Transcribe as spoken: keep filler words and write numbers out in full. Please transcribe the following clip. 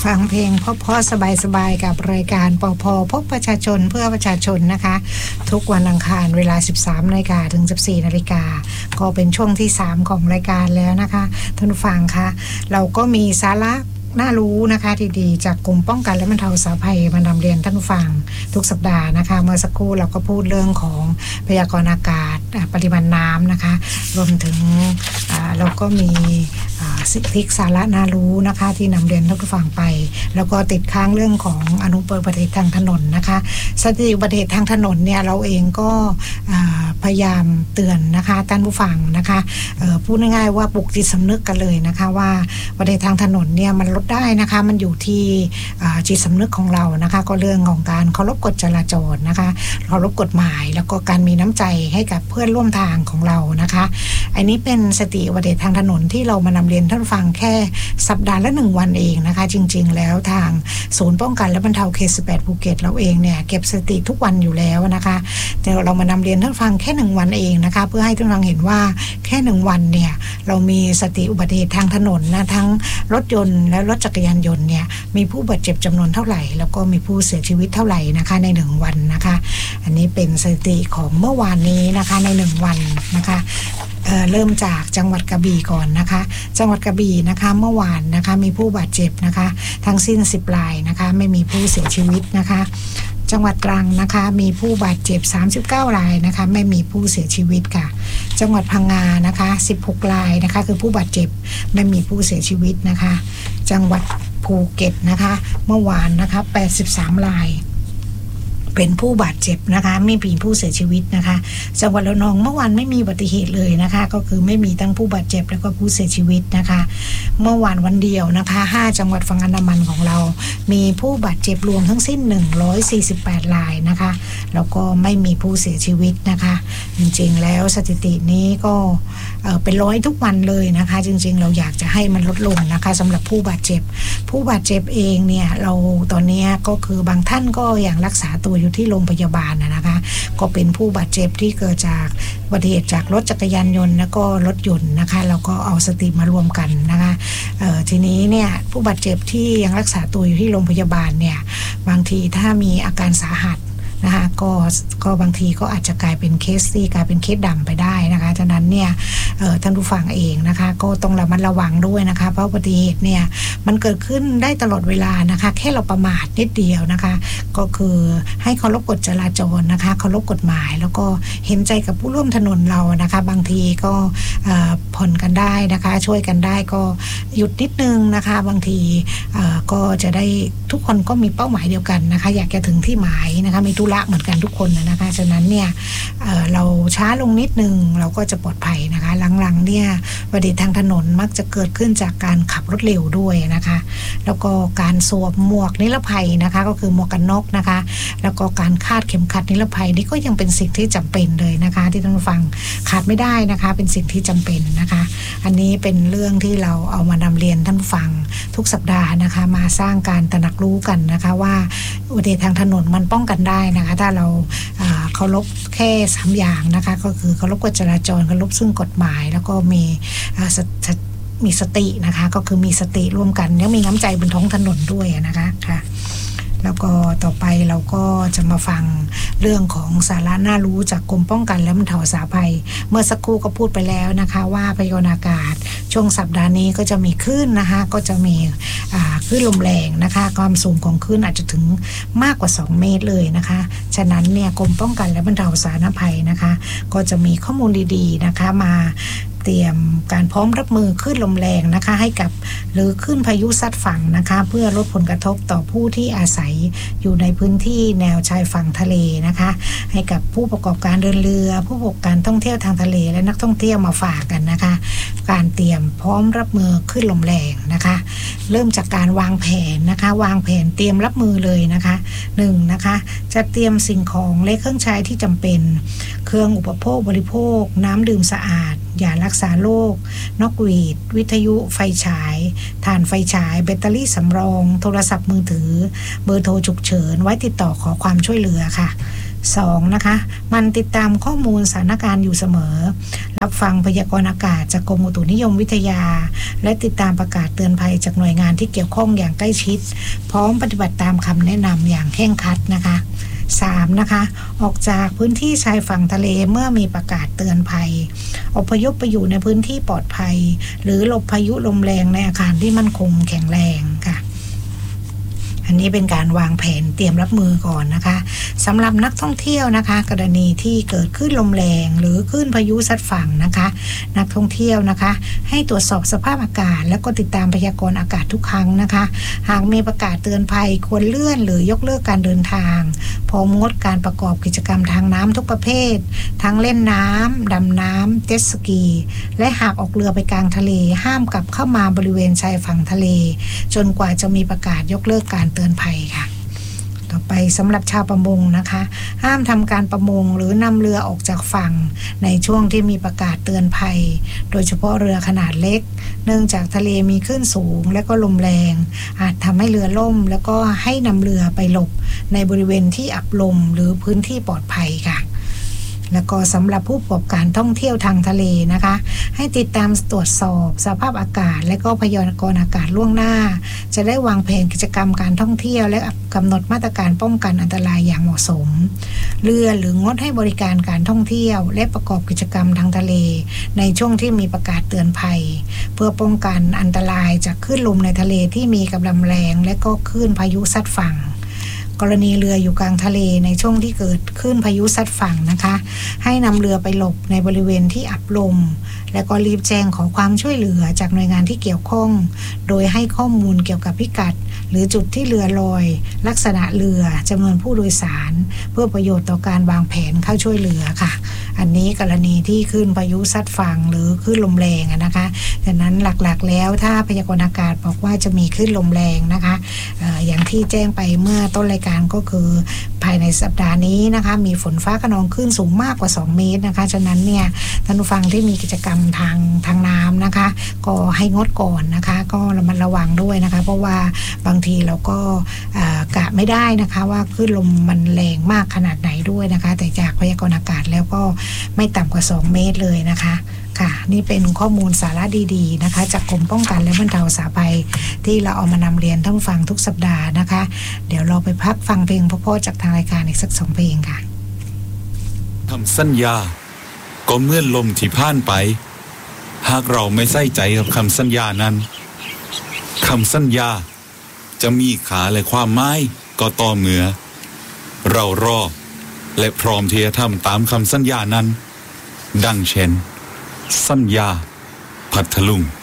ฟังเพลงเพราะๆสบายๆกับรายการปพพบประชาชนเพื่อประชาชนนะคะทุกวันอังคารเวลา สิบสามนาฬิกา ถึง สิบสี่นาฬิกาก็เป็นช่วงที่สามของรายการแล้วนะคะท่านผู้ฟังคะเราก็มีสาระน่ารู้นะคะดีๆจากกรมป้องกันและบรรเทาสาธารณภัยมานำเรียนท่านผู้ฟังทุกสัปดาห์นะคะเมื่อสักครู่เราก็พูดเรื่องของพยากรณ์อากาศปริมาณน้ำนะคะรวมถึงเราก็มีสิทธิสาระน่ารู้นะคะที่นำเรียนท่านผู้ฟังไปแล้วก็ติดค้างเรื่องของอนุอุบัติเหตุทางถนนนะคะสถิติอุบัติเหตุทางถนนเนี่ยเราเองก็พยายามเตือนนะคะท่านผู้ฟังนะคะพูดง่ายๆว่าปลุกจิตสำนึกกันเลยนะคะว่าอุบัติเหตุทางถนนเนี่ยมันลดได้นะคะมันอยู่ที่จิตสำนึกของเรานะคะก็เรื่องของการเคารพกฎจราจรนะคะเคารพกฎหมายแล้วก็การมีน้ำใจให้กับเพื่อนร่วมทางของเรานะคะอันนี้เป็นสถิติอุบัติเหตุทางถนนที่เรามานำเรียนท่านฟังแค่สัปดาห์ละหนึ่งวันเองนะคะจริงๆแล้วทางศูนย์ป้องกันและบรรเทาเขตสิบแปดภูเก็ตเราเองเนี่ยเก็บสถิติทุกวันอยู่แล้วนะคะแต่เรามานำเรียนท่านฟังแค่หนึ่งวันเองนะคะเพื่อให้ท่านฟังเห็นว่าแค่หนึ่งวันเนี่ยเรามีสถิติอุบัติเหตุทางถนนนะทั้งรถยนต์และรถจักรยานยนต์เนี่ยมีผู้บาดเจ็บจำนวนเท่าไหร่แล้วก็มีผู้เสียชีวิตเท่าไหร่นะคะในหนึ่งวันนะคะอันนี้เป็นสถิติของเมื่อวานนี้นะคะในหนึ่งวันนะคะเอ่อเริ่มจากจังหวัดกระบี่ก่อนนะคะจังหวัดกระบี่นะคะเมื่อวานนะคะมีผู้บาดเจ็บนะคะทั้งสิ้นสิบรายนะคะไม่มีผู้เสียชีวิตนะคะจังหวัดตรังนะคะมีผู้บาดเจ็บสามสิบเก้ารายนะคะไม่มีผู้เสียชีวิตค่ะจังหวัดพังงานะคะสิบหกรายนะคะคือผู้บาดเจ็บไม่มีผู้เสียชีวิตนะคะจังหวัดภูเก็ตนะคะเมื่อวานนะคะแปดสิบสามรายเป็นผู้บาดเจ็บนะคะไม่มีผู้เสียชีวิตนะคะจังหวัดระนองเมื่อวานไม่มีอุบัติเหตุเลยนะคะก็คือไม่มีทั้งผู้บาดเจ็บแล้วก็ผู้เสียชีวิตนะคะเมื่อวานวันเดียวนะคะห้าจังหวัดฝั่งอันดามันของเรามีผู้บาดเจ็บรวมทั้งสิ้นหนึ่งร้อยสี่สิบแปดรายนะคะแล้วก็ไม่มีผู้เสียชีวิตนะคะจริงๆแล้วสถิตินี้ก็เอ่อเป็นร้อยทุกวันเลยนะคะจริงๆเราอยากจะให้มันลดลงนะคะสำหรับผู้บาดเจ็บผู้บาดเจ็บเองเนี่ยเราตอนนี้ก็คือบางท่านก็ยังรักษาตัวอยู่ที่โรงพยาบาลนะคะก็เป็นผู้บาดเจ็บที่เกิดจากอุบัติเหตุจากรถจักรยานยนต์แล้วก็รถยนต์นะคะแล้วก็เอาสติมารวมกันนะคะเอ่อทีนี้เนี่ยผู้บาดเจ็บที่ยังรักษาตัวอยู่ที่โรงพยาบาลเนี่ยบางทีถ้ามีอาการสาหัสนะคะก็ก็บางทีก็อาจจะกลายเป็นเคสที่กลายเป็นเคสดำไปได้นะคะฉะนั้นเนี่ยท่านผู้ฟังเองนะคะก็ต้องระมัดระวังด้วยนะคะเพราะอุบัติเหตุเนี่ยมันเกิดขึ้นได้ตลอดเวลานะคะแค่เราประมาทนิดเดียวนะคะก็คือให้เคารพกฎจราจรนะคะเคารพกฎหมายแล้วก็เห็นใจกับผู้ร่วมถนนเรานะคะบางทีก็ผ่อนกันได้นะคะช่วยกันได้ก็หยุดนิดนึงนะคะบางทีก็จะได้ทุกคนก็มีเป้าหมายเดียวกันนะคะอยากจะถึงที่หมายนะคะมีธุระเหมือนกันทุกคนนะคะฉะนั้นเนี่ย เอ่อ เราช้าลงนิดนึงเราก็จะปลอดภัยนะคะหลังๆเนี่ยอุบัติเหตุทางถนนมักจะเกิดขึ้นจากการขับรถเร็วด้วยนะคะแล้วก็การสวมหมวกนิรภัยนะคะก็คือหมวกกันน็อกนะคะแล้วก็การคาดเข็มขัดนิรภัยนี่ก็ยังเป็นสิ่งที่จำเป็นเลยนะคะที่ท่านผู้ฟังขาดไม่ได้นะคะเป็นสิ่งที่จำเป็นนะคะอันนี้เป็นเรื่องที่เราเอามานำเรียนท่านผู้ฟังทุกสัปดาห์นะคะมาสร้างการตระหนักรู้กันนะคะว่าอุบัติเหตุทางถนนมันป้องกันได้นะคะถ้าเราเคารพแค่สามอย่างนะคะก็คือเคารพกฎจราจรเคารพซึ่งกฎหมายแล้วก็มีมีสตินะคะก็คือมีสติร่วมกันแล้วมีน้ำใจบนท้องถนนด้วยนะคะค่ะแล้วก็ต่อไปเราก็จะมาฟังเรื่องของสาระน่ารู้จากกรมป้องกันและบรรเทาสาธารณภัยเมื่อสักครู่ก็พูดไปแล้วนะคะว่าพยากรณ์อากาศช่วงสัปดาห์นี้ก็จะมีคลื่นนะคะก็จะมีคลื่นลมแรงนะคะความสูงของคลื่นอาจจะถึงมากกว่าสองเมตรเลยนะคะฉะนั้นเนี่ยกรมป้องกันและบรรเทาสาธารณภัยนะคะก็จะมีข้อมูลดีๆนะคะมาเตรียมการพร้อมรับมือคลื่นลมแรงนะคะให้กับหรือคลื่นพายุซัดฝั่งนะคะเพื่อลดผลกระทบต่อผู้ที่อาศัยอยู่ในพื้นที่แนวชายฝั่งทะเลนะคะให้กับผู้ประกอบการเดินเรือผู้ประกอบการท่องเที่ยวทางทะเลและนักท่องเที่ยวมาฝากกันนะคะการเตรียมพร้อมรับมือคลื่นลมแรงนะคะเริ่มจากการวางแผนนะคะวางแผนเตรียมรับมือเลยนะคะหนึ่งนะคะจะเตรียมสิ่งของและเครื่องใช้ที่จำเป็นเครื่องอุปโภคบริโภคน้ำดื่มสะอาดยารักษาโรคนกหวีดวิทยุไฟฉายถ่านไฟฉายแบตเตอรี่สำรองโทรศัพท์มือถือเบอร์โทรฉุกเฉินไว้ติดต่อขอความช่วยเหลือค่ะสองนะคะมันติดตามข้อมูลสถานการณ์อยู่เสมอรับฟังพยากรณ์อากาศจากกรมอุตุนิยมวิทยาและติดตามประกาศเตือนภัยจากหน่วยงานที่เกี่ยวข้องอย่างใกล้ชิดพร้อมปฏิบัติตามคำแนะนำอย่างเคร่งครัดนะคะสามนะคะออกจากพื้นที่ชายฝั่งทะเลเมื่อมีประกาศเตือนภัยอพยพไปอยู่ในพื้นที่ปลอดภัยหรือหลบพายุลมแรงในอาคารที่มั่นคงแข็งแรงค่ะอันนี้เป็นการวางแผนเตรียมรับมือก่อนนะคะสำหรับนักท่องเที่ยวนะคะกรณีที่เกิดคลื่นลมแรงหรือคลื่นพายุซัดฝั่งนะคะนักท่องเที่ยวนะคะให้ตรวจสอบสภาพอากาศแล้วก็ติดตามพยากรณ์อากาศทุกครั้งนะคะหากมีประกาศเตือนภัยควรเลื่อนหรือยกเลิกการเดินทางพร้อมงดการประกอบกิจกรรมทางน้ำทุกประเภททั้งเล่นน้ำดำน้ำเจ็ตสกีและหากออกเรือไปกลางทะเลห้ามกลับเข้ามาบริเวณชายฝั่งทะเลจนกว่าจะมีประกาศยกเลิกการเตือนภัยค่ะต่อไปสำหรับชาวประมงนะคะห้ามทำการประมงหรือนำเรือออกจากฝั่งในช่วงที่มีประกาศเตือนภัยโดยเฉพาะเรือขนาดเล็กเนื่องจากทะเลมีคลื่นสูงและก็ลมแรงอาจทำให้เรือล่มแล้วก็ให้นำเรือไปหลบในบริเวณที่อับลมหรือพื้นที่ปลอดภัยค่ะแล้วก็สำหรับผู้ประกอบการท่องเที่ยวทางทะเลนะคะให้ติดตามตรวจสอบสภาพอากาศและก็พยากรณ์อากาศล่วงหน้าจะได้วางแผนกิจกรรมการท่องเที่ยวและกำหนดมาตรการป้องกันอันตรายอย่างเหมาะสมเรือหรืองดให้บริการการท่องเที่ยวและประกอบกิจกรรมทางทะเลในช่วงที่มีประกาศเตือนภัยเพื่อป้องกันอันตรายจากคลื่นลมในทะเลที่มีกำลังแรงและก็คลื่นพายุซัดฝั่งกรณีเรืออยู่กลางทะเลในช่วงที่เกิดคลื่นพายุซัดฝั่งนะคะให้นำเรือไปหลบในบริเวณที่อับลมและก็รีบแจ้งขอความช่วยเหลือจากหน่วยงานที่เกี่ยวข้องโดยให้ข้อมูลเกี่ยวกับพิกัดหรือจุดที่เรือลอยลักษณะเรือจำนวนผู้โดยสารเพื่อประโยชน์ต่อการวางแผนเข้าช่วยเหลือค่ะอันนี้กรณีที่คลื่นพายุซัดฝั่งหรือคลื่นลมแรงนะคะดังนั้นหลักๆแล้วถ้าพยากรณ์อากาศบอกว่าจะมีคลื่นลมแรงนะคะ เอ่อ อย่างที่แจ้งไปเมื่อต้นรายการก็คือภายในสัปดาห์นี้นะคะมีฝนฟ้าคะนองคลื่นสูงมากกว่าสองเมตรนะคะฉะนั้นเนี่ยท่านผู้ฟังที่มีกิจกรรมทางทางน้ำนะคะก็ให้งดก่อนนะคะก็ระมัดระวังด้วยนะคะเพราะว่าบางทีเราก็กะไม่ได้นะคะว่าคลื่นลมมันแรงมากขนาดไหนด้วยนะคะแต่จากพยากรณ์อากาศแล้วก็ไม่ต่ำกว่าสองเมตรเลยนะคะค่ะนี่เป็นข้อมูลสาระดีๆนะคะจากกรมป้องกันและบรรเทาสาธารณภัยที่เราเอามานำเรียนท่านฟังทุกสัปดาห์นะคะเดี๋ยวเราไปพักฟังเพลงเพราะๆจากทางรายการอีกสักสองเพลงค่ะคำสัญญาก็เหมือนลมที่ผ่านไปหากเราไม่ใส่ใจกับคำสัญญานั้นคำสัญญาจะมีค่าและความหมายก็ต่อเมื่อเรารอและพร้อมที่จะทำตามคำสัญญานั้นดังเช่นสัญญาพัทลุง